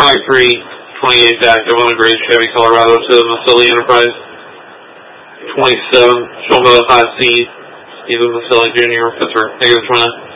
23, 28 active on a gray Chevy Colorado to Maselli Enterprise. 27, Sean Bell, High C, Stephen Maselli Jr., Pittsburgh, negative 29.